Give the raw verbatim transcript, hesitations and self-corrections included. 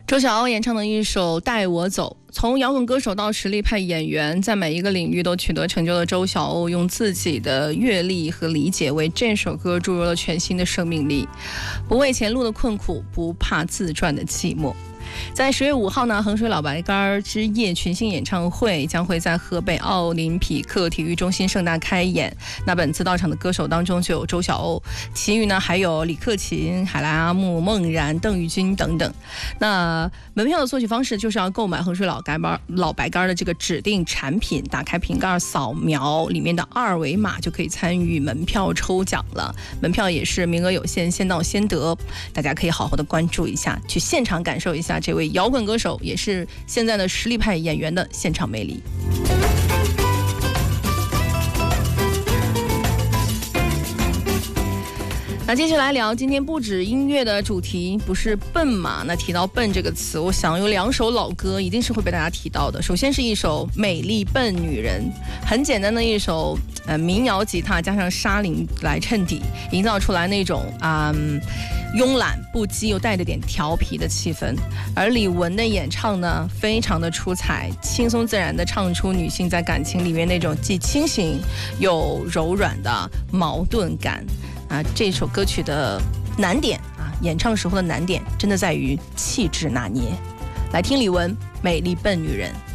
周晓鸥演唱的一首《带我走》，从摇滚歌手到实力派演员，在每一个领域都取得成就的周晓鸥，用自己的阅历和理解为这首歌注入了全新的生命力。不畏前路的困苦，不怕自传的寂寞。在十月五号呢，衡水老白干之夜群星演唱会将会在河北奥林匹克体育中心盛大开演。那本次到场的歌手当中就有周晓鸥，其余呢还有李克勤、海莱阿木、孟然、邓玉军等等。那门票的索取方式就是要购买衡水老白干老白干的这个指定产品，打开瓶盖扫描里面的二维码就可以参与门票抽奖了。门票也是名额有限，先到先得，大家可以好好的关注一下，去现场感受一下这位摇滚歌手也是现在的实力派演员的现场魅力。那接下来聊，今天不止音乐的主题不是笨嘛？那提到笨这个词，我想有两首老歌一定是会被大家提到的。首先是一首《美丽笨女人》，很简单的一首呃民谣吉他加上沙林来衬底，营造出来那种啊、嗯、慵懒不羁又带着点调皮的气氛。而李玟的演唱呢，非常的出彩，轻松自然的唱出女性在感情里面那种既清醒又柔软的矛盾感。啊，这首歌曲的难点啊，演唱时候的难点真的在于气质拿捏。来听李玟《美丽笨女人》。